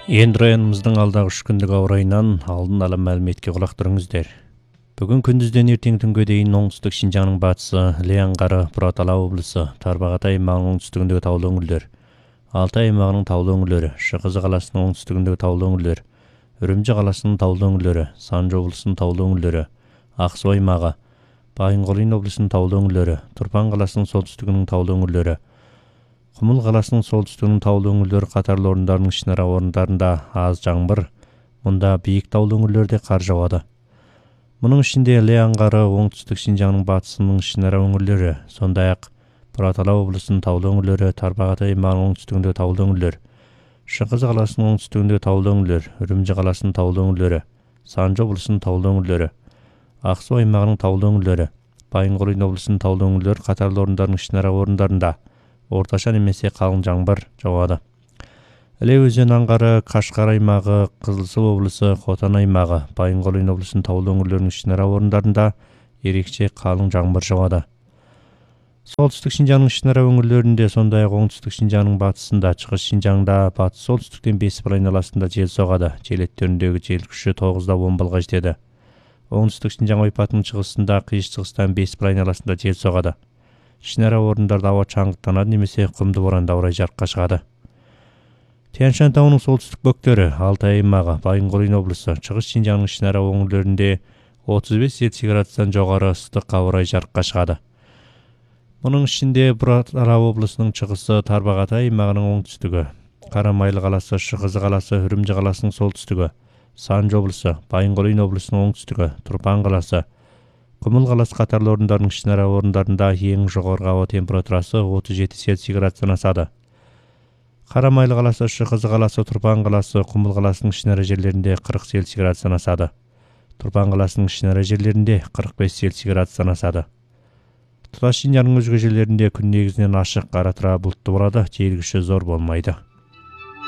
Енді районымыздың алдағы 3 күндік ауа райынан алдын ала мәліметке құлақ түріңіздер. Бүгін күндізден ертең түнге дейін оңтүстік Шинжаңның батысы, Іле аңғары, Бұратала облысы, Тарбағатай аймағының оңтүстігіндегі таулы өңірлер, Алтай аймағының таулы өңірлері, Шығызы қаласының оңтүстігіндегі таулы өңірлер, Үрімжі қаласының таулы өңірлері, Санжы облысының таулы өңірлері, Ақсу аймағы, Байынқол облысының таулы өңірлері, Тұрпан қаласының солтүстігінің таулы өңірлері, Құмыл қаласының солтүстігінің таулы өңірлері қатарлы орындарының ішінара орындарында аз жаңбыр, мұнда биік таулы өңірлерде қар жауады. Мұның ішінде Іле аңғары, оңтүстік Шинжаңның батысының ішінара өңірлері, сондай-ақ Бұратала облысының таулы өңірлері, Тарбағатай аймағының оңтүстігіндегі таулы өңірлер, Шығызы қаласының оңтүстігіндегі таулы өңірлер, Үрімжі қаласының таулы өңірлері, Санжы облысының таулы өңірлері, Ақсу аймағының таулы өңірлері, Байынқол облысының таулы өңірлері қатарлы орындарының ішінара орындарында орташа немесе қалың жаңбыр жауады. Іле өзен аңғары, Қашқар аймағы, Қызылсу облысы, Хотан аймағы, Байынқол облысының таулы өңірлерінің ішінара орындарында ерекше қалың жаңбыр жауады. Солтүстік Шинжаңның ішінара өңірлерінде, сондай-ақ оңтүстік Шинжаңның батысында, Шығыс Шинжаңда батыс солтүстіктен 5 айналасында жел соғады. Жел екпіні жел күші 9-10 балға жетеді. Оңтүстік Шинжаң ойпатының шығысында, қиыр-шығыстан 5 айналасында жел соғады. Ішінара орындарда ауа шаңғыттанады немесе құмды боранды ауа райы жарыққа шығады. Тянь-Шань тауының солтүстік бөктері, Алтай аймағы, Байынқол облысы, Шығыс Шинжаңның ішінара өңірлерінде 35 Цельсий градустан жоғары ыстық ауа райы жарыққа шығады. Мұның ішінде Бұратала облысының шығысы, Тарбағатай аймағының оңтүстігі, Қарамайлы қаласы, Шығызы қаласы, Үрімжі қаласының солтүстігі, Санжы облысы, Байынқол облысының оңтүстігі, Тұрпан қаласы, Құмыл қаласы қатарлы орындарының ішінара орындарында ең жоғарғы ауа температурасы 37 Цельсий градустан асады. Қарамайлы қаласы, Шығызы қаласы, Тұрпан қаласы, Құмыл қаласының ішінара жерлерінде 40 Цельсий градустан асады. Тұрпан қаласының ішінара жерлерінде 45 Цельсий градустан асады. Тұтас Шинжаңның өзге жерлерінде күн негізінен ашық, ара-тұра бұлтты болады, жел күші зор болмайды.